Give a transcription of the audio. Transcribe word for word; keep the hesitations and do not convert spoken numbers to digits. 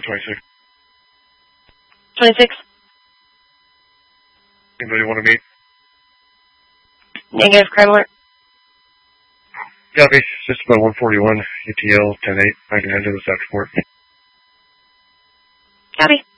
twenty-six. twenty-six. Anybody want to meet? Negative, crime alert. Copy. Just about one forty-one, U T L ten eight. I can head to the South Port. Copy.